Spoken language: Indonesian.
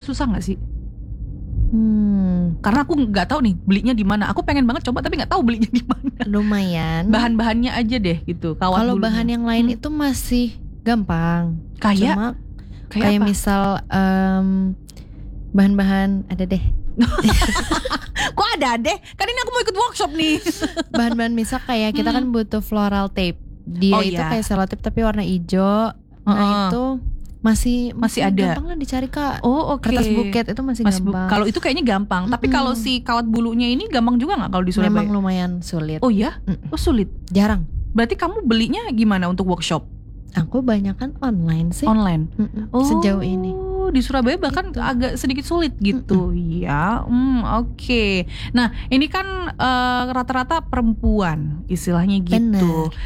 susah nggak sih? Karena aku nggak tahu nih belinya di mana. Aku pengen banget coba tapi nggak tahu belinya di mana. Lumayan. Bahan-bahannya aja deh gitu. Kalau bahan yang lain itu masih gampang. Kayak kayak apa? misal bahan-bahan ada deh. Kok ada deh? Kan ini aku mau ikut workshop nih. Bahan-bahan misal kayak kita kan butuh floral tape. Dia itu kayak selotip tapi warna hijau. Nah itu masih ada. Gampang lah dicari Kak. Oh oke. Kertas buket itu masih gampang. Kalau itu kayaknya gampang. Tapi kalau si kawat bulunya ini gampang juga nggak kalau di Surabaya? Memang lumayan sulit. Oh ya? Oh sulit. Jarang. Berarti kamu belinya gimana untuk workshop? Aku banyakan online sih. Online. Sejauh ini. Di Surabaya bahkan agak sedikit sulit gitu ya. Oke. Nah ini kan rata-rata perempuan istilahnya gitu. Bener.